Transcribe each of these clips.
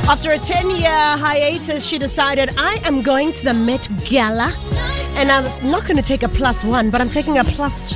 After a 10-year hiatus, she decided, I am going to the Met Gala. And I'm not going to take a +1, but I'm taking a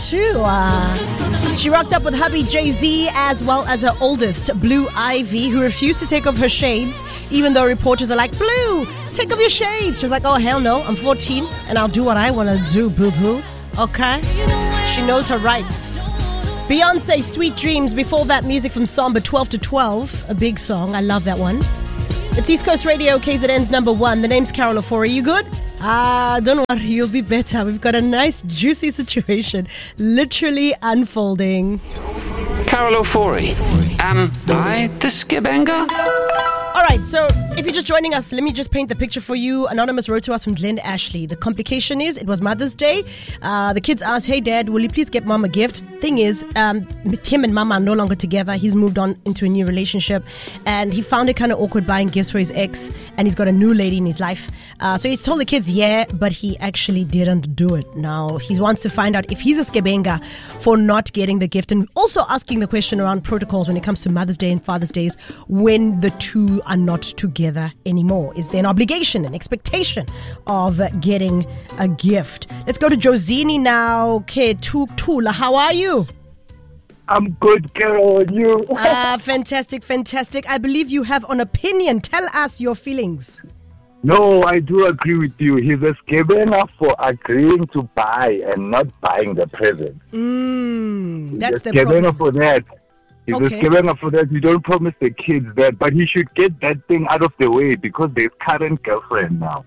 +2. She rocked up with hubby Jay-Z as well as her oldest, Blue Ivy, who refused to take off her shades, even though reporters are like, Blue, take off your shades. She was like, oh, hell no, I'm 14 and I'll do what I want to do, boo-boo. Okay? She knows her rights. Beyonce, Sweet Dreams. Before that, music from Samba, 12 to 12. A big song. I love that one. It's East Coast Radio, KZN's number 1. The name's Carol Ofori. You good? Don't worry, you'll be better. We've got a nice, juicy situation literally unfolding. Carol Ofori. Am I the Skibbenga? All right, so if you're just joining us, let me just paint the picture for you. Anonymous wrote to us from Glen Ashley. The complication is, it was Mother's Day. The kids asked, hey, Dad, will you please get Mom a gift? Thing is, him and Mama are no longer together. He's moved on into a new relationship. And he found it kind of awkward buying gifts for his ex. And he's got a new lady in his life. So he's told the kids, yeah, but he actually didn't do it. Now, he wants to find out if he's a Skibbenga for not getting the gift. And also asking the question around protocols when it comes to Mother's Day and Father's Days when the two are not together anymore. Is there an obligation, an expectation of getting a gift? Let's go to Josini now. Tula, how are you? I'm good, Carol, and you? Fantastic. I believe you have an opinion. Tell us your feelings. No, I do agree with you. He's a Skibbenga for agreeing to buy and not buying the present. That's the the problem. For that. He's a Skibbenga for that. You don't promise the kids that, but he should get that thing out of the way because there's current girlfriend now.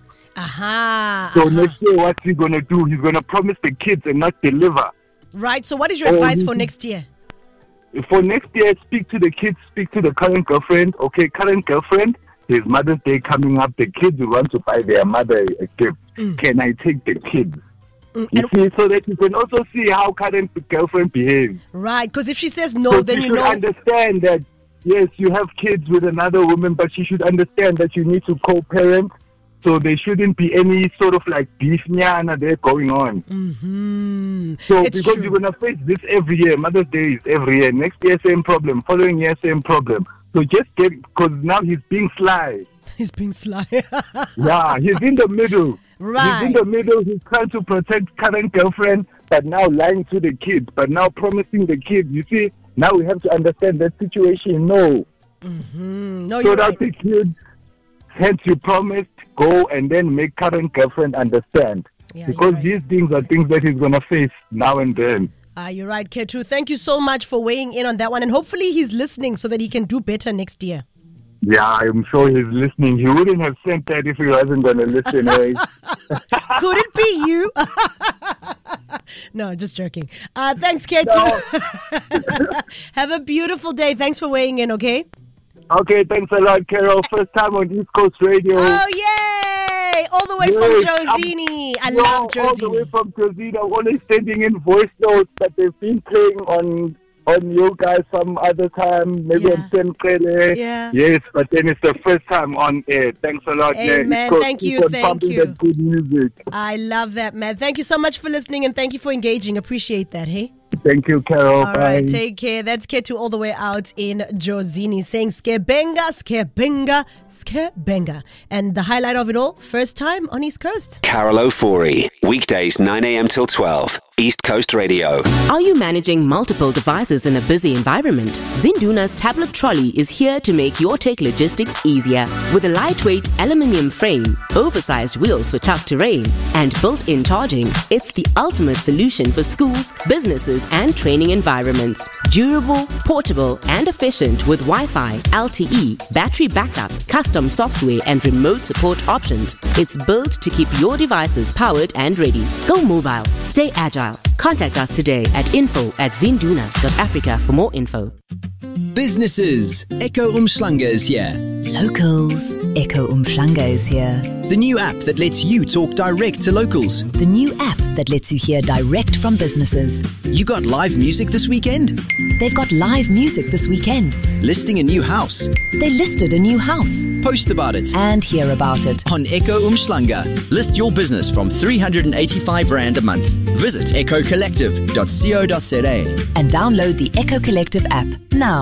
So next year, what's he going to do? He's going to promise the kids and not deliver. Right. So what is your advice for next year? For next year, speak to the kids, speak to the current girlfriend. Okay, current girlfriend, there's Mother's Day coming up. The kids will want to buy their mother a gift. Can I take the kids? You see, so that you can also see how current girlfriend behaves. Right, because if she says no, then you know. Understand that, yes, you have kids with another woman, but she should understand that you need to co-parent. So there shouldn't be any sort of like beef nyana there going on. So it's because you're going to face this every year. Mother's Day is every year. Next year, same problem. Following year, same problem. So just because now he's being sly. He's being sly. Yeah, he's in the middle. Right. He's in the middle. He's trying to protect current girlfriend, but now lying to the kids, but now promising the kids. You see, now we have to understand that situation. No. No, so you're that right. the kids, hence you promised, go and then make current girlfriend understand. Yeah, because right. these things are things that he's going to face now and then. You're right, Ketu. Thank you so much for weighing in on that one. And hopefully he's listening so that he can do better next year. Yeah, I'm sure he's listening. He wouldn't have sent that if he wasn't going to listen. Could it be you? No, just joking. Thanks, Ketu. No. Have a beautiful day. Thanks for weighing in, okay? Okay, thanks a lot, Carol. First time on East Coast Radio. Oh, yay! All the way from Josini. I love Josini. All the way from Josini. I'm only sending in voice notes, but they've been playing on you guys some other time, maybe on Senkrele. Yeah. Yes, but then it's the first time on air. Thanks a lot, man. man. Thank you. That good music. I love that, man. Thank you so much for listening and thank you for engaging. Appreciate that, hey? Thank you, Carol. All Bye. right, take care. That's Ketu all the way out in Josini saying Skibbenga, Skibbenga, Skibbenga. And the highlight of it all, first time on East Coast. Carol Ofori. Weekdays 9 a.m. till 12. East Coast Radio. Are you managing multiple devices in a busy environment? Zinduna's tablet trolley is here to make your tech logistics easier. With a lightweight aluminium frame, oversized wheels for tough terrain, and built-in charging, it's the ultimate solution for schools, businesses, and training environments. Durable, portable, and efficient with Wi-Fi, LTE, battery backup, custom software, and remote support options. It's built to keep your devices powered and ready. Go mobile. Stay agile. Contact us today at info@zinduna.africa for more info. Businesses, Echo Umhlanga is here. Locals, Echo Umhlanga is here. The new app that lets you talk direct to locals. The new app that lets you hear direct from businesses. You got live music this weekend? They've got live music this weekend. Listing a new house? They listed a new house. Post about it. And hear about it. On Echo Umhlanga. List your business from 385 Rand a month. Visit echocollective.co.za. And download the Echo Collective app now.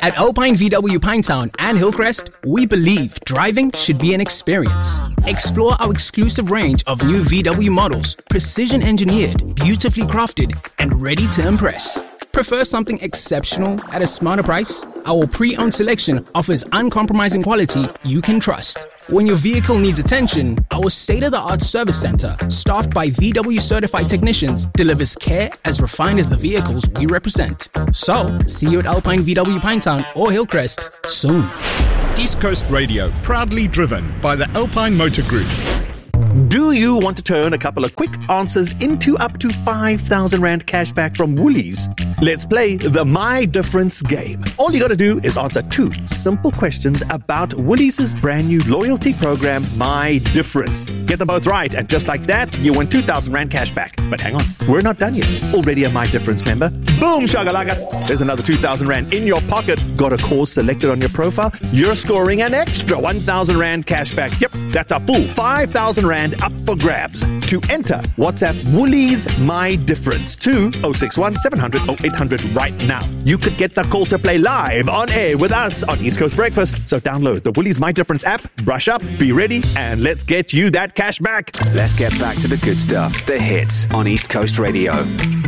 At Alpine VW Pinetown and Hillcrest, we believe driving should be an experience. Explore our exclusive range of new VW models, precision engineered, beautifully crafted, and ready to impress. Prefer something exceptional at a smarter price? Our pre-owned selection offers uncompromising quality you can trust. When your vehicle needs attention, our state-of-the-art service center, staffed by VW certified technicians, delivers care as refined as the vehicles we represent. So, see you at Alpine VW Pinetown or Hillcrest soon. East Coast Radio, proudly driven by the Alpine Motor Group. Do you want to turn a couple of quick answers into up to 5,000 Rand cashback from Woolies? Let's play the My Difference game. All you got to do is answer 2 simple questions about Woolies' brand new loyalty program, My Difference. Get them both right, and just like that, you win 2,000 Rand cashback. But hang on, we're not done yet. Already a My Difference member? Boom, shagalaga! There's another 2,000 Rand in your pocket. Got a cause selected on your profile? You're scoring an extra 1,000 Rand cashback. Yep, that's a full 5,000 Rand up for grabs. To enter, WhatsApp Woolies My Difference to 061 700 0800 right now. You could get the call to play live on air with us on East Coast Breakfast. So download the Woolies My Difference app, brush up, be ready, and let's get you that cash back. Let's get back to the good stuff. The hits on East Coast Radio.